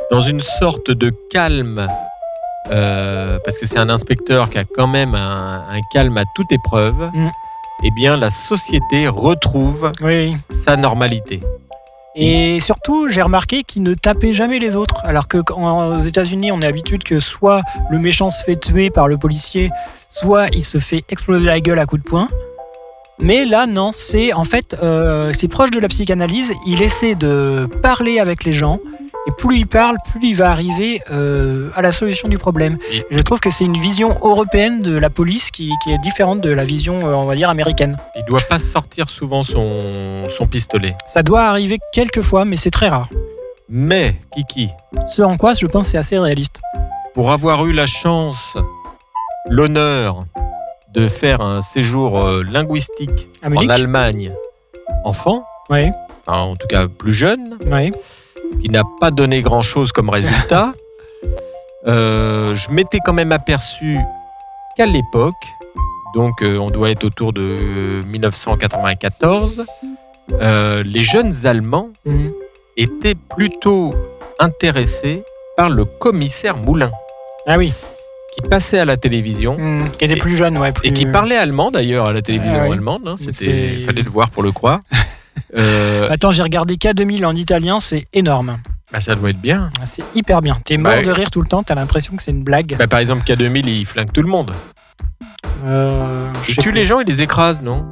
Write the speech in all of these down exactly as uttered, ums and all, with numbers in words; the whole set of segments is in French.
dans une sorte de calme, euh, parce que c'est un inspecteur qui a quand même un, un calme à toute épreuve, Mm. eh bien la société retrouve Oui. sa normalité. Et surtout, j'ai remarqué qu'il ne tapait jamais les autres. Alors que quand- aux États-Unis, on a l'habitude que soit le méchant se fait tuer par le policier, soit il se fait exploser la gueule à coups de poing. Mais là, non, c'est en fait, euh, c'est proche de la psychanalyse. Il essaie de parler avec les gens. Et plus il parle, plus il va arriver euh, à la solution du problème. Et- Je trouve que c'est une vision européenne de la police qui, qui est différente de la vision, euh, on va dire, américaine. Il ne doit pas sortir souvent son, son pistolet. Ça doit arriver quelques fois, mais c'est très rare. Mais, Kiki, Ce en quoi, je pense, c'est assez réaliste. pour avoir eu la chance, l'honneur de faire un séjour euh, linguistique À Munich. en Allemagne, enfant, Oui, enfin, en tout cas plus jeune, oui. qui n'a pas donné grand-chose comme résultat, euh, je m'étais quand même aperçu qu'à l'époque, donc euh, on doit être autour de dix-neuf cent quatre-vingt-quatorze, euh, les jeunes Allemands Mhm. étaient plutôt intéressés par le commissaire Moulin, Ah oui, qui passait à la télévision Mhm. Qui était Et- plus jeune, ouais. Plus... et qui parlait allemand d'ailleurs à la télévision Ah oui. allemande. Hein, c'était, C'est- fallait le voir pour le croire. Euh, Attends, j'ai regardé K deux mille en italien, c'est énorme. bah, ça doit être bien. C'est hyper bien. T'es mort Bah, de rire tout le temps, t'as l'impression que c'est une blague. Bah, par exemple, K deux mille, il flingue tout le monde. Euh, je Il sais tue plus. les gens, il les écrase, non?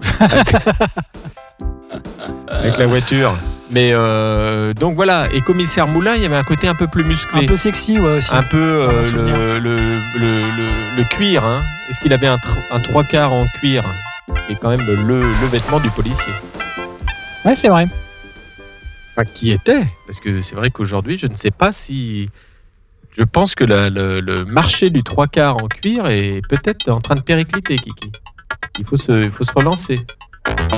Avec la voiture. Mais euh, donc voilà, et commissaire Moulin, il y avait un côté un peu plus musclé. Un peu sexy, ouais, aussi. Un peu euh, Dans mon le, souvenir. le, le, le- le cuir. Hein. Est-ce qu'il avait un, tr- un trois quarts en cuir? Qui est quand même le, le vêtement du policier. Ouais, c'est vrai. Enfin, qui était? Parce que c'est vrai qu'aujourd'hui, je ne sais pas si... Je pense que la- le, le marché du trois quarts en cuir est peut-être en train de péricliter, Kiki. Il faut se, il faut se relancer.